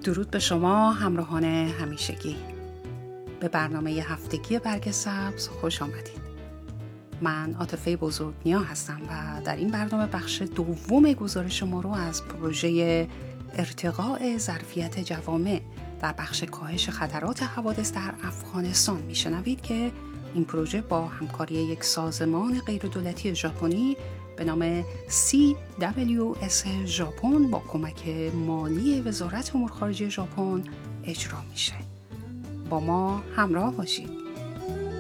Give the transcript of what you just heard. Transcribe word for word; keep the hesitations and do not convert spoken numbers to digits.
درود به شما همراهان همیشگی. به برنامه هفتگی برگ سبز خوش آمدید. من عاطفه بزرگنیا هستم و در این برنامه بخش دوم گزارش ما رو از پروژه ارتقاء ظرفیت جوامع در بخش کاهش خطرات حوادث در افغانستان میشنوید که این پروژه با همکاری یک سازمان غیردولتی ژاپنی به نام سی دبلیو اس ژاپن با کمک مالی وزارت امور خارجه ژاپن اجرا میشه. با ما همراه باشید.